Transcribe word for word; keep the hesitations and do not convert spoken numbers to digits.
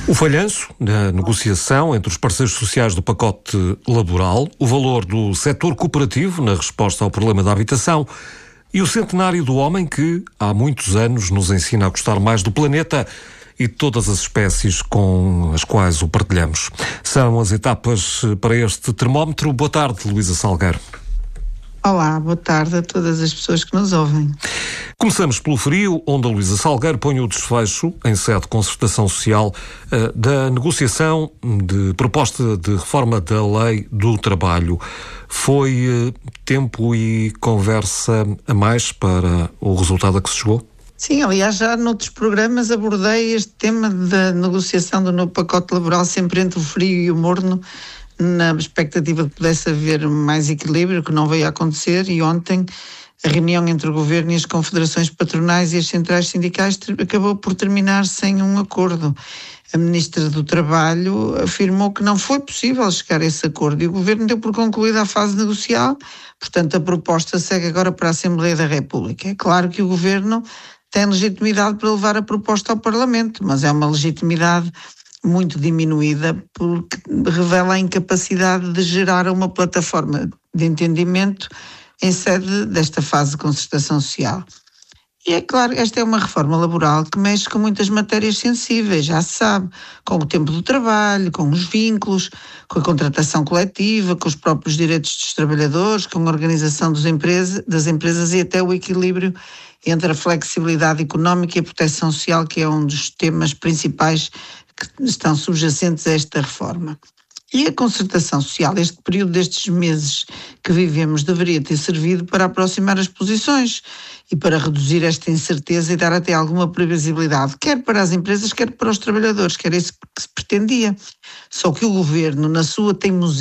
O falhanço na negociação entre os parceiros sociais do pacote laboral, o valor do setor cooperativo na resposta ao problema da habitação e o centenário do homem que, há muitos anos, nos ensina a gostar mais do planeta e de todas as espécies com as quais o partilhamos. São as etapas para este termómetro. Boa tarde, Luísa Salgueiro. Olá, boa tarde a todas as pessoas que nos ouvem. Começamos pelo frio, onde a Luísa Salgueiro põe o desfecho, em sede de concertação social, da negociação de proposta de reforma da lei do trabalho. Foi tempo e conversa a mais para o resultado a que se chegou? Sim, aliás, já noutros programas abordei este tema da negociação do novo pacote laboral, sempre entre o frio e o morno, na expectativa de que pudesse haver mais equilíbrio, que não veio a acontecer, e ontem a reunião entre o Governo e as confederações patronais e as centrais sindicais acabou por terminar sem um acordo. A Ministra do Trabalho afirmou que não foi possível chegar a esse acordo e o Governo deu por concluída a fase negocial, portanto a proposta segue agora para a Assembleia da República. É claro que o Governo tem legitimidade para levar a proposta ao Parlamento, mas é uma legitimidade muito diminuída, porque revela a incapacidade de gerar uma plataforma de entendimento em sede desta fase de concertação social. E é claro, esta é uma reforma laboral que mexe com muitas matérias sensíveis, já se sabe, com o tempo do trabalho, com os vínculos, com a contratação coletiva, com os próprios direitos dos trabalhadores, com a organização dos empresa, das empresas e até o equilíbrio entre a flexibilidade económica e a proteção social, que é um dos temas principais que estão subjacentes a esta reforma. E a concertação social, este período destes meses que vivemos, deveria ter servido para aproximar as posições e para reduzir esta incerteza e dar até alguma previsibilidade, quer para as empresas, quer para os trabalhadores, que era isso que se pretendia. Só que o Governo, na sua teimosia,